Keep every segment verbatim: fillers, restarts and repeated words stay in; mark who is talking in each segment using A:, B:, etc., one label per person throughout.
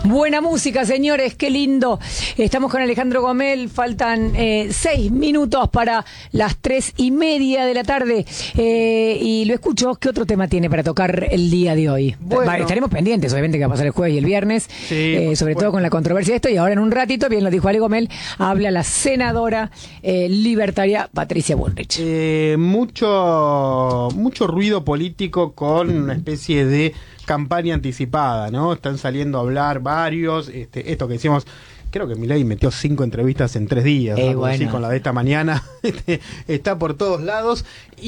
A: Buena música, señores, qué lindo. Estamos con Alejandro Gomel, faltan eh, seis minutos para las tres y media de la tarde. Eh, y lo escucho, ¿qué otro tema tiene para tocar el día de hoy?
B: Bueno.
A: Va, estaremos pendientes, obviamente, que va a pasar el jueves y el viernes,
B: Sí,
A: eh, sobre
B: bueno.
A: todo con la controversia de esto. Y ahora en un ratito, bien lo dijo Ale Gomel, habla la senadora eh, libertaria Patricia Bullrich.
B: Eh, mucho, mucho ruido político con una especie de campaña anticipada, ¿no? Están saliendo a hablar varios, este, esto que decíamos, creo que Milei metió cinco entrevistas en tres días,
A: Eh,
B: ¿no?
A: bueno.
B: Sí, con la de esta mañana, este, está por todos lados,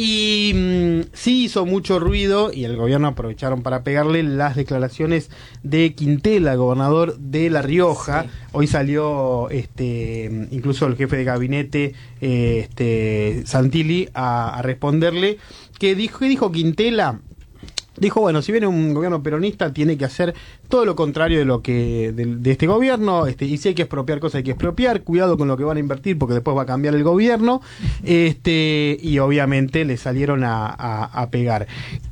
B: y mmm, sí hizo mucho ruido, y el gobierno aprovecharon para pegarle las declaraciones de Quintela, gobernador de La Rioja.
A: Sí.
B: Hoy salió este, incluso el jefe de gabinete, eh, este, Santilli, a, a responderle, que dijo, ¿qué dijo Quintela? Dijo, bueno, si viene un gobierno peronista, tiene que hacer todo lo contrario de lo que de, de este gobierno, este, y si hay que expropiar cosas, hay que expropiar, cuidado con lo que van a invertir, porque después va a cambiar el gobierno, este, y obviamente le salieron a, a, a pegar.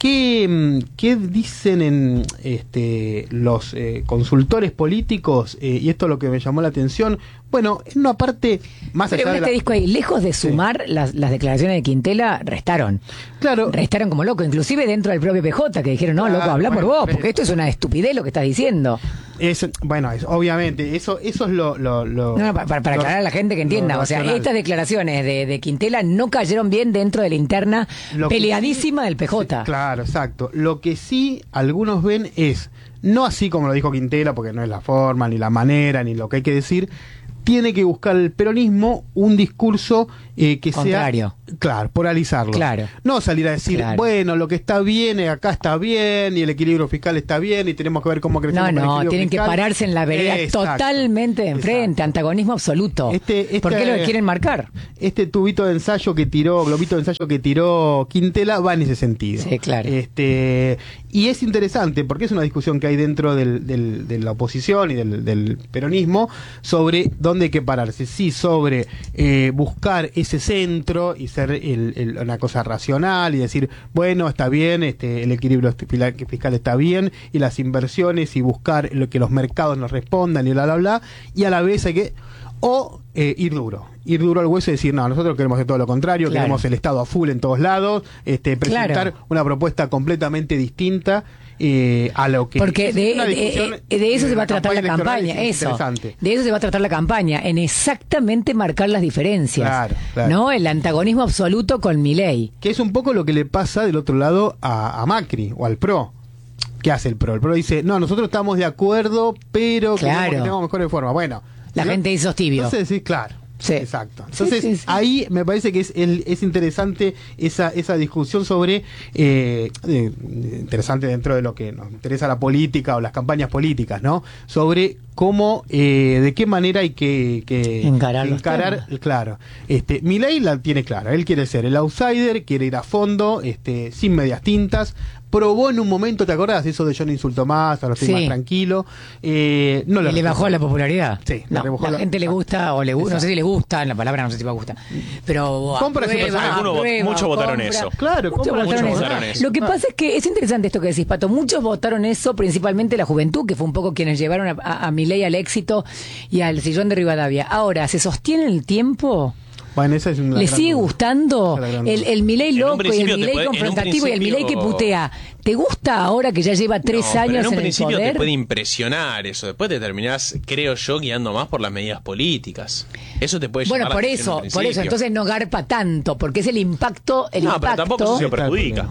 B: ¿Qué, qué dicen en este, los eh, consultores políticos? Eh, y esto es lo que me llamó la atención. Bueno, en una parte más
A: Pero
B: allá de
A: este
B: la...
A: disco ahí, lejos de sumar sí. las, las declaraciones de Quintela, restaron.
B: Claro.
A: Restaron como loco, inclusive dentro del propio P J, que dijeron, no,
B: Claro,
A: loco, habla
B: bueno,
A: por vos,
B: pero-
A: porque esto es una estupidez lo que estás diciendo.
B: Es, bueno, es, obviamente, eso eso es lo... lo, lo
A: No, no, para, para
B: lo-
A: aclarar a la gente que entienda,
B: lo
A: o sea,
B: racional.
A: estas declaraciones de, de Quintela no cayeron bien dentro de la interna
B: Lo que
A: peleadísima
B: sí-
A: del P J.
B: Sí, claro, exacto. Lo que sí algunos ven es, no así como lo dijo Quintela, porque no es la forma, ni la manera, ni lo que hay que decir, tiene que buscar el peronismo un discurso eh, que
A: Contrario.
B: sea... Claro, polarizarlo.
A: Claro.
B: No salir a decir,
A: Claro.
B: bueno, lo que está bien, eh, acá está bien, y el equilibrio fiscal está bien, y tenemos que ver cómo crecemos
A: No,
B: con el
A: no,
B: equilibrio
A: tienen que
B: fiscal.
A: pararse en la vereda
B: Exacto,
A: totalmente de enfrente,
B: exacto.
A: antagonismo absoluto.
B: Este- este-
A: ¿Por qué lo quieren marcar?
B: Este tubito de ensayo que tiró, globito de ensayo que tiró Quintela va en ese sentido.
A: Sí, claro.
B: Este, y es interesante porque es una discusión que hay dentro del, del- de la oposición y del, del peronismo sobre dónde hay que pararse. Sí, sobre eh, buscar ese centro y ser el- el- una cosa racional y decir, bueno, está bien, este, el equilibrio fiscal fiscal está bien y las inversiones y buscar lo que los mercados nos respondan y bla, bla, bla. Y a la vez hay que... O eh, ir duro, ir duro al hueso y decir, no, nosotros queremos hacer todo lo contrario,
A: Claro.
B: queremos el Estado a full en todos lados, este, presentar
A: Claro.
B: una propuesta completamente distinta eh, a lo que...
A: Porque
B: es
A: de,
B: una
A: de-
B: discusión
A: de- de eso
B: de
A: se va a tratar la
B: electoral,
A: campaña,
B: es
A: eso.
B: interesante.
A: De eso se va a tratar la campaña, en exactamente marcar las diferencias.
B: Claro, claro.
A: ¿No? El antagonismo absoluto con Milei.
B: Que es un poco lo que le pasa del otro lado a, a Macri o al P R O. ¿Qué hace el P R O? El P R O dice, no, nosotros estamos de acuerdo, pero
A: Claro.
B: queremos que tengamos mejores formas. Bueno,
A: La
B: ¿no?
A: gente dice sos tibio.
B: Entonces decís, claro.
A: Sí.
B: Exacto.
A: Sí,
B: Entonces,
A: sí, sí.
B: ahí me parece que es el, es interesante esa, esa discusión sobre, eh, eh, interesante dentro de lo que nos interesa la política o las campañas políticas, ¿no? Sobre cómo, eh, de qué manera hay que, que
A: Encarar los
B: encarar,
A: temas.
B: claro. Este, Milei la tiene clara, él quiere ser el outsider, quiere ir a fondo, este, sin medias tintas. Probó en un momento, ¿te acordás? Eso de yo no insulto más, ahora estoy
A: Sí.
B: más tranquilo. Eh, no
A: ¿Y le
B: resultó.
A: bajó la popularidad?
B: Sí, le
A: No,
B: rebajó
A: la
B: la-
A: gente le gusta o le gusta, no sé si le gusta, la palabra no sé si me gusta, pero
B: Compra ese
A: aprueba,
B: personaje.
C: Algunos
A: aprueba,
C: muchos votaron
A: compra.
C: eso.
B: Claro,
A: Muchos
B: compra-
A: votaron
C: muchos
A: eso.
C: votaron eso.
A: Lo que
B: Ah.
A: pasa es que es interesante esto que decís, Pato, muchos votaron eso, principalmente la juventud, que fue un poco quienes llevaron a, a, a Milei al éxito y al sillón de Rivadavia. Ahora, ¿se sostiene el tiempo?
B: Bueno, esa es una
A: ¿Le
B: gran
A: sigue
B: duda.
A: gustando
B: Esa es la gran
A: el,
B: duda.
A: el Milei
C: En un
A: loco y el
C: principio te
A: Milei
C: puede- en un
A: confrontativo y el Milei que
C: principio-
A: putea? ¿Te gusta ahora que ya lleva tres
C: No, pero
A: años
C: en un
A: en el
C: principio
A: poder?
C: te puede impresionar eso. Después te terminás, creo yo, guiando más por las medidas políticas. Eso te puede
A: Bueno,
C: llamar
A: por
C: la atención
A: eso,
C: en un
A: por eso,
C: principio.
A: entonces no garpa tanto, porque es el impacto, el
C: No,
A: impacto.
C: pero tampoco eso se perjudica.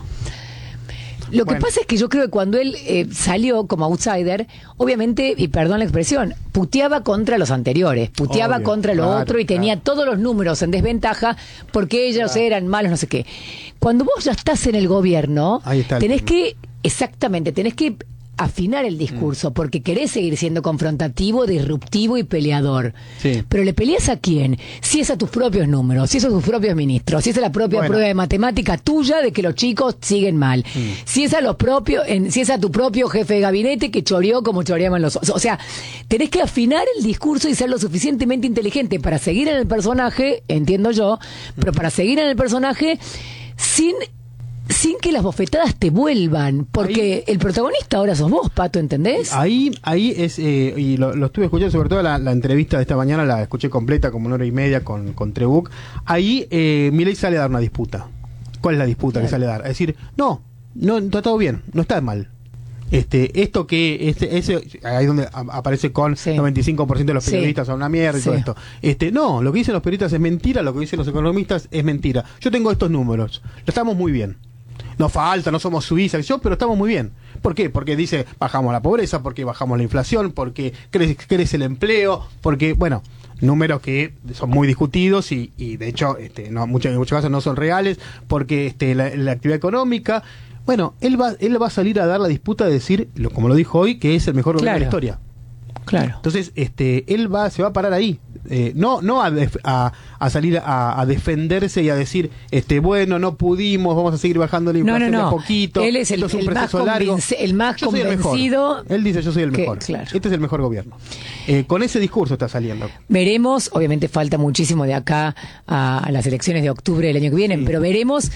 A: Lo que
B: Bueno.
A: pasa es que yo creo que cuando él eh, salió como outsider, obviamente, y perdón la expresión, puteaba contra los anteriores, puteaba
B: Obvio,
A: contra lo
B: claro,
A: otro y tenía
B: claro.
A: todos los números en desventaja porque ellos
B: Claro.
A: eran malos, no sé qué. Cuando vos ya estás en el gobierno,
B: Ahí está el
A: tenés
B: tema.
A: que, exactamente, tenés que afinar el discurso porque querés seguir siendo confrontativo, disruptivo y peleador.
B: Sí.
A: Pero ¿le peleas a quién? Si es a tus propios números, si es a tus propios ministros, si es a la propia
B: Bueno.
A: prueba de matemática tuya de que los chicos siguen mal, si es a los propios, en, si es a tu propio jefe de gabinete que choreó como choreaban los otros. O sea, tenés que afinar el discurso y ser lo suficientemente inteligente para seguir en el personaje, entiendo yo, pero para seguir en el personaje sin sin sin que las bofetadas te vuelvan, porque ahí, el protagonista ahora sos vos, Pato, ¿entendés?
B: Ahí ahí es, eh, y lo, lo estuve escuchando, sobre todo la, la entrevista de esta mañana, la escuché completa, como una hora y media con, con Trebuch. Ahí eh, Milei sale a dar una disputa. ¿Cuál es la disputa claro. que sale a dar? Es decir, no, no está todo bien, no está mal. Este, esto que este, ese, ahí donde aparece con sí. noventa y cinco por ciento de los periodistas sí. son una mierda y sí. todo esto. Este, no, lo que dicen los periodistas es mentira, lo que dicen los economistas es mentira. Yo tengo estos números, lo estamos muy bien. Nos falta, no somos Suiza, yo, pero estamos muy bien. ¿Por qué? Porque dice, bajamos la pobreza, porque bajamos la inflación, porque crece, crece el empleo, porque, bueno, números que son muy discutidos y, y de hecho, este, no, muchos, en muchos casos no son reales, porque este, la, la actividad económica. Bueno, él va, él va a salir a dar la disputa de decir, lo, como lo dijo hoy, que es el mejor gobierno claro. de la historia.
A: Claro.
B: Entonces, este, él va, se va a parar ahí, eh, no, no a, def, a, a salir a, a defenderse y a decir, este, bueno, no pudimos, vamos a seguir bajando la inflación
A: no, no, no.
B: de poquito.
A: Él es el,
B: es un
A: el, más, convence, el más
B: yo
A: convencido.
B: El él dice, yo soy el mejor.
A: Que, claro.
B: Este es el mejor gobierno. Eh, con ese discurso está saliendo.
A: Veremos, obviamente falta muchísimo de acá a, a las elecciones de octubre del año que viene, sí. pero veremos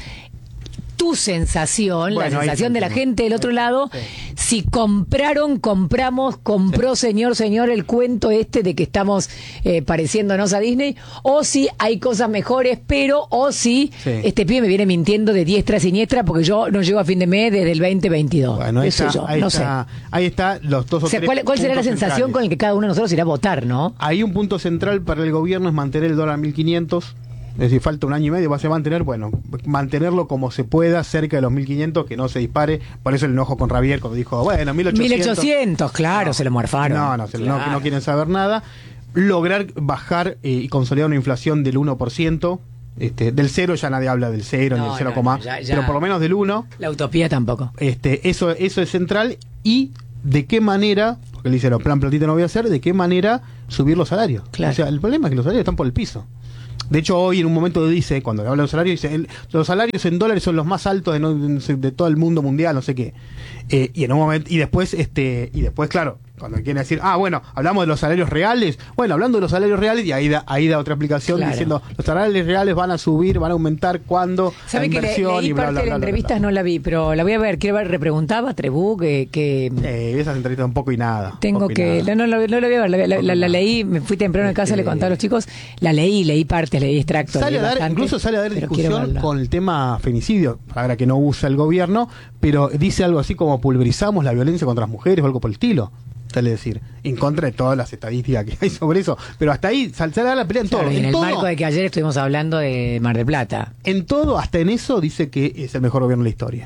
A: tu sensación, bueno, la sensación de la gente del otro lado, sí. si compraron, compramos, compró sí. señor, señor, el cuento este de que estamos eh, pareciéndonos a Disney, o si hay cosas mejores, pero, o si sí. este pibe me viene mintiendo de diestra a siniestra porque yo no llego a fin de mes desde el veinte veintidós.
B: Bueno, ahí
A: Eso
B: está,
A: yo,
B: ahí,
A: no
B: está
A: sé.
B: ahí está los dos o,
A: o sea,
B: tres
A: ¿cuál, cuál será la sensación
B: centrales.
A: con el que cada uno de nosotros irá a votar, no?
B: Hay un punto central para el gobierno es mantener el dólar a mil quinientos. Es decir, falta un año y medio, va a ser mantener, bueno, mantenerlo como se pueda, cerca de los mil quinientos, que no se dispare. Por eso el enojo con Javier cuando dijo, bueno, mil ochocientos.
A: mil ochocientos, claro, no, se lo morfaron.
B: No, no, se,
A: claro.
B: no, no quieren saber nada. Lograr bajar eh, y consolidar una inflación del uno por ciento. Este, del cero ya nadie habla del cero, no, ni del cero, no, no, ya, ya. pero por lo menos del uno.
A: La utopía tampoco.
B: Este, eso, eso es central. Y de qué manera, porque él dice, lo plan platito no voy a hacer, de qué manera subir los salarios.
A: Claro.
B: O sea, el problema es que los salarios están por el piso. De hecho, hoy en un momento dice, cuando habla de los salarios, dice, el, los salarios en dólares son los más altos de, no, de todo el mundo mundial, no sé qué. Eh, y en un momento, y después, este, y después, claro, cuando quieren decir, ah, bueno, hablamos de los salarios reales, bueno, hablando de los salarios reales, y ahí da, ahí da otra aplicación claro. diciendo, los salarios reales van a subir, van a aumentar cuando
A: ¿Sabe que le, leí y bla, parte bla, bla, de las entrevistas no la vi, pero la voy a ver, quiero ver, repreguntaba Trebuch que... que
B: eh, esas entrevistas un poco y nada.
A: Tengo que, no, no, no, no la voy a ver, la, la, la, la leí, me fui temprano en casa, eh, le conté a los chicos, la leí, leí partes, leí extractos.
B: Sale a dar, bastante, incluso sale a dar discusión con el tema femicidio, palabra que no usa el gobierno, pero dice algo así como pulverizamos la violencia contra las mujeres o algo por el estilo. Sale decir, en contra de todas las estadísticas que hay sobre eso, pero hasta ahí sale a dar la pelea en claro, todo.
A: En, en el
B: todo,
A: marco de que ayer estuvimos hablando de Mar del Plata.
B: En todo, hasta en eso, dice que es el mejor gobierno de la historia.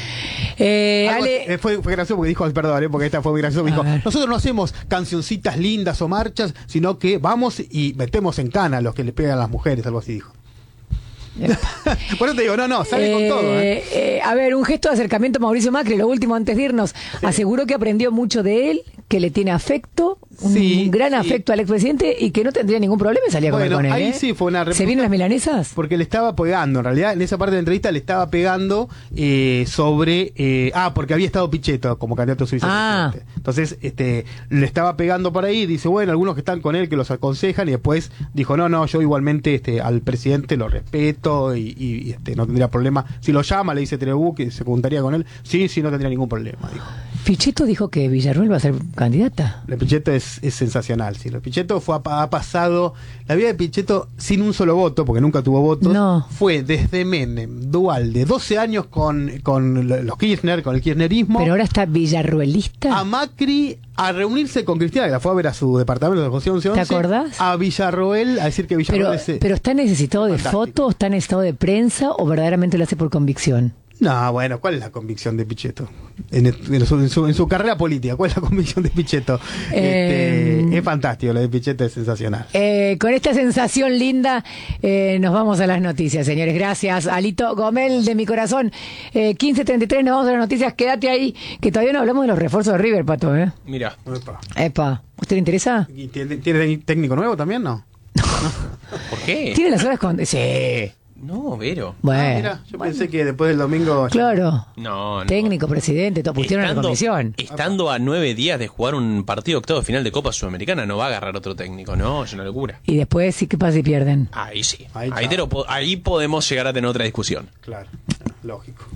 A: Eh,
B: Algo,
A: Ale...
B: eh, fue, fue gracioso porque dijo, perdón, eh, porque esta fue muy gracioso, dijo, nosotros no hacemos cancioncitas lindas o marchas, sino que vamos y metemos en cana a los que le pegan a las mujeres, algo así dijo. Por eso te digo, no, no, sale eh, con todo. ¿eh?
A: Eh, a ver, un gesto de acercamiento a Mauricio Macri, lo último antes de irnos. Sí. Aseguró que aprendió mucho de él, que le tiene afecto, un sí, gran sí. afecto al expresidente y que no tendría ningún problema en salir a comer
B: bueno,
A: con él.
B: Ahí
A: ¿eh?
B: sí fue una
A: ¿Se vienen las milanesas?
B: Porque le estaba pegando, en realidad, en esa parte de la entrevista le estaba pegando eh, sobre. Eh, ah, porque había estado Pichetto como candidato a su vicepresidente. Ah. Entonces, este, le estaba pegando por ahí, dice, bueno, algunos que están con él que los aconsejan, y después dijo, no, no, yo igualmente este, al presidente lo respeto y, y, y este, no tendría problema. Si lo llama, le dice Trebuch que se juntaría con él, sí, sí, no tendría ningún problema, dijo.
A: Pichetto dijo que Villarruel va a ser candidata.
B: La Pichetto es, es sensacional, sí. La Pichetto fue, ha pasado, la vida de Pichetto sin un solo voto, porque nunca tuvo votos,
A: no.
B: fue desde Menem, Duhalde, doce años con, con los Kirchner, con el kirchnerismo.
A: Pero ahora está villarruelista.
B: A Macri, a reunirse con Cristina, que la fue a ver a su departamento de José once once.
A: ¿Te acordás?
B: A Villarroel, a decir que Villarroel
A: pero,
B: es...
A: Pero ¿está necesitado de
B: fantástico.
A: fotos, está necesitado de prensa o verdaderamente lo hace por convicción?
B: No, bueno, ¿cuál es la convicción de Pichetto? En, en, su, en, su, en su carrera política, ¿cuál es la convicción de Pichetto? Eh, este, es fantástico, lo de Pichetto es sensacional.
A: Eh, con esta sensación linda eh, nos vamos a las noticias, señores. Gracias, Alito Gomel de mi corazón. Eh, quince treinta y tres, nos vamos a las noticias. Quédate ahí, que todavía no hablamos de los refuerzos de River, Pato. ¿eh?
C: Mira.
B: Epa.
A: Epa. ¿Usted le interesa?
B: ¿Y tiene, tiene técnico nuevo también, no?
C: ¿No? ¿Por qué?
A: ¿Tiene las horas con...? Sí.
C: No, Vero.
A: Bueno,
B: ah, mira, yo
A: bueno.
B: pensé que después del domingo...
A: Claro.
C: No, no.
A: Técnico, presidente, todo pusieron en la comisión.
C: Estando a nueve días de jugar un partido octavo final de Copa Sudamericana, no va a agarrar otro técnico, no, es una locura.
A: Y después, ¿sí qué pasa si pierden?
C: Ahí sí.
B: Ahí,
C: ahí, te lo, ahí podemos llegar a tener otra discusión.
B: Claro, lógico.
A: Ok.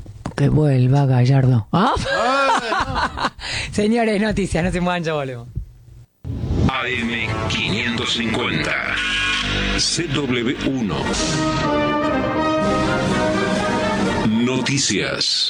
A: que vuelva Gallardo. ¿Ah? Señores, noticias, no se muevan, ya volvemos.
D: A M quinientos cincuenta C W uno Noticias.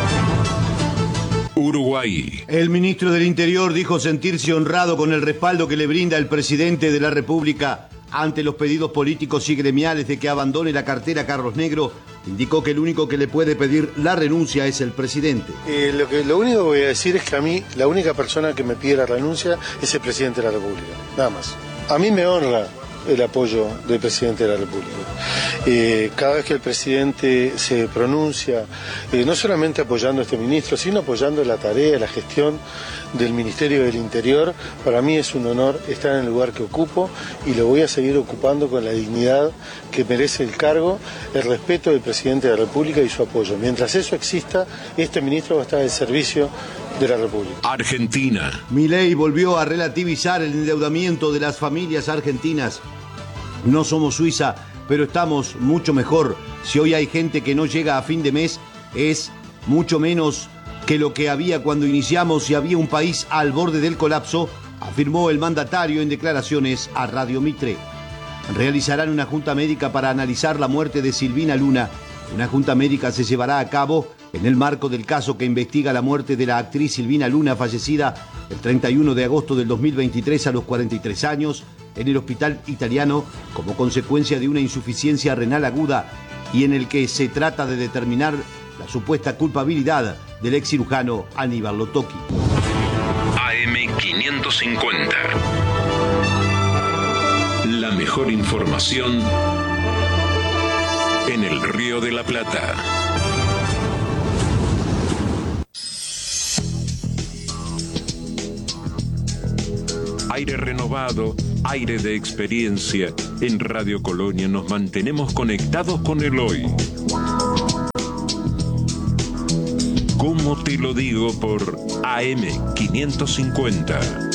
D: Uruguay.
E: El ministro del Interior dijo sentirse honrado con el respaldo que le brinda el presidente de la República ante los pedidos políticos y gremiales de que abandone la cartera Carlos Negro. Indicó que el único que le puede pedir la renuncia es el presidente.
F: Eh, lo, que, lo único que voy a decir es que a mí la única persona que me pide la renuncia es el presidente de la República, nada más. A mí me honra el apoyo del presidente de la República. Eh, cada vez que el presidente se pronuncia, eh, no solamente apoyando a este ministro, sino apoyando la tarea, la gestión del Ministerio del Interior, para mí es un honor estar en el lugar que ocupo y lo voy a seguir ocupando con la dignidad que merece el cargo, el respeto del presidente de la República y su apoyo. Mientras eso exista, este ministro va a estar al servicio de la República.
D: Argentina.
E: Milei volvió a relativizar el endeudamiento de las familias argentinas. No somos Suiza, pero estamos mucho mejor. Si hoy hay gente que no llega a fin de mes, es mucho menos que lo que había cuando iniciamos y había un país al borde del colapso, afirmó el mandatario en declaraciones a Radio Mitre. Realizarán una junta médica para analizar la muerte de Silvina Luna. Una junta médica se llevará a cabo en el marco del caso que investiga la muerte de la actriz Silvina Luna, fallecida el treinta y uno de agosto del dos mil veintitrés a los cuarenta y tres años en el hospital italiano como consecuencia de una insuficiencia renal aguda y en el que se trata de determinar la supuesta culpabilidad del ex cirujano Aníbal Lotocchi.
D: A M quinientos cincuenta. La mejor información en el Río de la Plata. Aire renovado, aire de experiencia. En Radio Colonia nos mantenemos conectados con el hoy. ¿Cómo te lo digo? Por A M quinientos cincuenta.